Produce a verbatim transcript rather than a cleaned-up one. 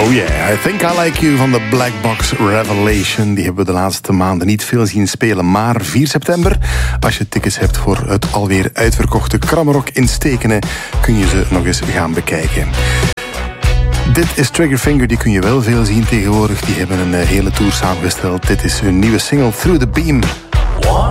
Oh yeah, I Think I Like You van de Black Box Revelation. Die hebben we de laatste maanden niet veel zien spelen. Maar vier september, als je tickets hebt voor het alweer uitverkochte Kramrock in Stekene, kun je ze nog eens gaan bekijken. Dit is Triggerfinger, die kun je wel veel zien tegenwoordig. Die hebben een hele tour samengesteld. Dit is hun nieuwe single Through the Beam. One.